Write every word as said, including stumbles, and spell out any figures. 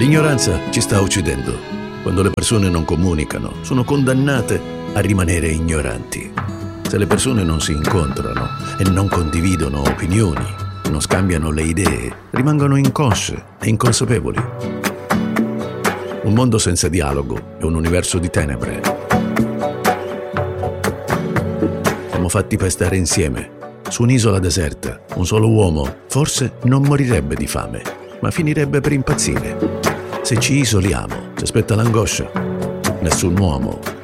L'ignoranza ci sta uccidendo. Quando le persone non comunicano, sono condannate a rimanere ignoranti. Se le persone non si incontrano e non condividono opinioni, non scambiano le idee, rimangono inconsce e inconsapevoli. Un mondo senza dialogo è un universo di tenebre. Siamo fatti per stare insieme. Su un'isola deserta, un solo uomo forse non morirebbe di fame, ma finirebbe per impazzire. Se ci isoliamo, ci aspetta l'angoscia. Nessun uomo